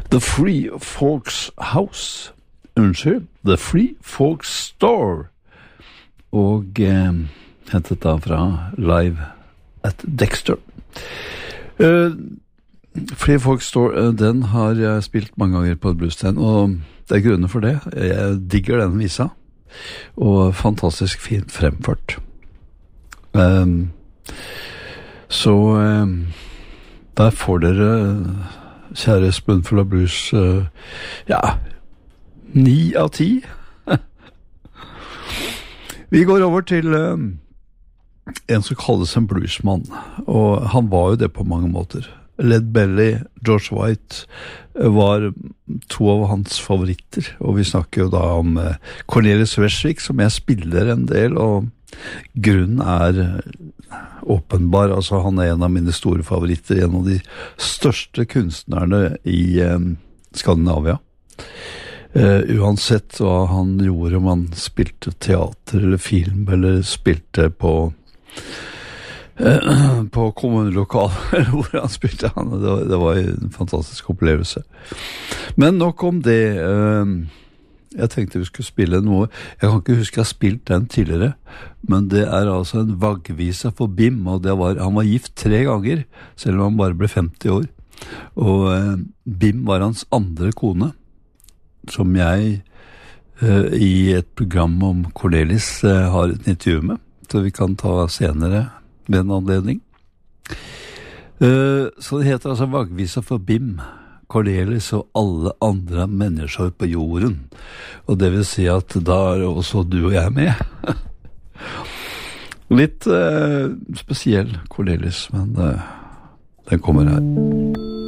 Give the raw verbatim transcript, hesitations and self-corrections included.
The Free Folks House. Unnskyld, The Free Folks Store. Og eh, hentet da fra Live at Dexter. Uh, Free Folks Store, uh, den har jeg spilt mange ganger på Bluesstand, og det er grunner for det. Jeg digger den visa, og fantastisk fint fremført. Um, så um, der får dere, kjære Spoonful of Blues, uh, ja, ni av ti. Vi går over til um, en som kalles en bluesmann, og han var jo det på mange måter. Led Belly, George White var to av hans favoritter, og vi snakker jo da om uh, Cornelis Vreeswijk, som jeg spiller en del, og grunnen er åpenbar. Altså, han er en av mine store favoritter, en av de største kunstnerne i um, Skandinavia. Uh, uansett hva han gjorde, om han spilte teater eller film, eller spilte på uh, på kommunelokal, eller hvor han spilte han, det var, det var en fantastisk opplevelse. Men nok om det. Uh, jeg tenkte vi skulle spille noe, jeg kan ikke huske jeg har spilt den tidligere, men det er altså en vaggvisa for Bim, og det var, han var gift tre ganger, selv om han bare ble femti år, og uh, Bim var hans andre kone, som jeg uh, i et program om Cornelis uh, har et intervju med, så vi kan ta senere ved en anledning. Uh, så det heter altså Vaggvisa for Bim, Cornelis og alle andre mennesker på jorden. Og det vil si at da er også du og jeg med. Litt uh, spesiell Cornelis, men uh, den kommer her.